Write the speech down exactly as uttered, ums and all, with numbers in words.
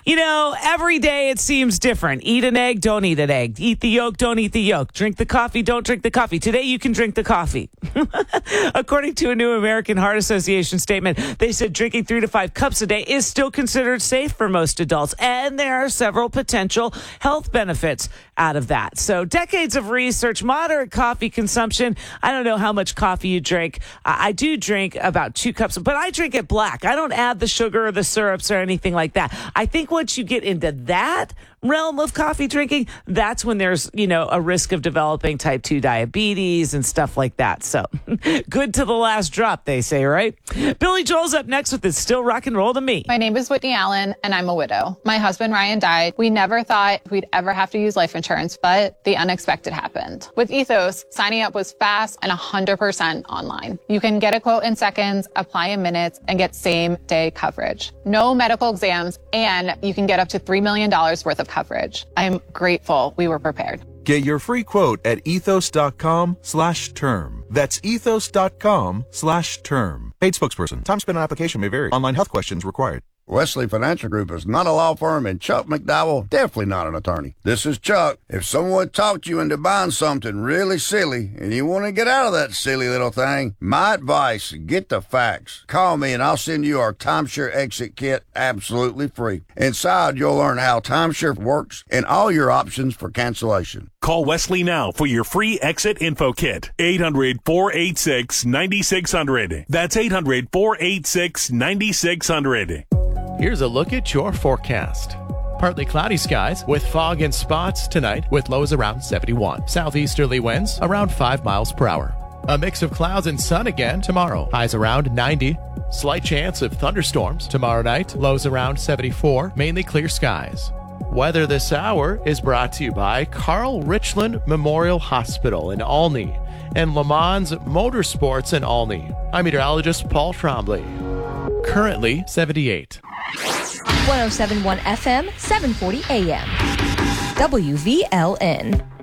You know, every day it seems different. Eat an egg, don't eat an egg. Eat the yolk, don't eat the yolk. Drink the coffee, don't drink the coffee. Today you can drink the coffee. According to a new American Heart Association statement, they said drinking three to five cups a day is still considered safe for most adults. And there are several potential health benefits out of that. So decades of research, moderate coffee consumption. I don't know how much coffee you drink. I do drink about two cups, but I drink it black. I don't add the sugar or the syrups or anything like that. I think once you get into that realm of coffee drinking, that's when there's, you know, a risk of developing type two diabetes and stuff like that. So good to the last drop, they say, right? Billy Joel's up next with this Still Rock and Roll to Me. My name is Whitney Allen, and I'm a widow. My husband, Ryan, died. We never thought we'd ever have to use life insurance, but the unexpected happened. With Ethos, signing up was fast and one hundred percent online. You can get a quote in seconds, apply in minutes, and get same-day coverage. No medical exams, and you can get up to three million dollars worth of coverage. I'm grateful we were prepared. Get your free quote at ethos.com slash term. That's ethos.com slash term. Paid spokesperson. Time spent on application may vary. Online health questions required. Wesley Financial Group is not a law firm, and Chuck McDowell definitely not an attorney. This is Chuck. If someone talked you into buying something really silly and you want to get out of that silly little thing, my advice, get the facts. Call me and I'll send you our timeshare exit kit absolutely free. Inside, you'll learn how timeshare works and all your options for cancellation. Call Wesley now for your free exit info kit. eight hundred, four eight six, nine six zero zero. That's eight hundred, four eight six, nine six zero zero. Here's a look at your forecast. Partly cloudy skies with fog in spots tonight with lows around seventy-one. Southeasterly winds around five miles per hour. A mix of clouds and sun again tomorrow. Highs around ninety. Slight chance of thunderstorms tomorrow night. Lows around seventy-four. Mainly clear skies. Weather this hour is brought to you by Carl Richland Memorial Hospital in Olney and Le Mans Motorsports in Olney. I'm meteorologist Paul Trombley. Currently seventy-eight. one oh seven point one F M, seven forty A M. W V L N.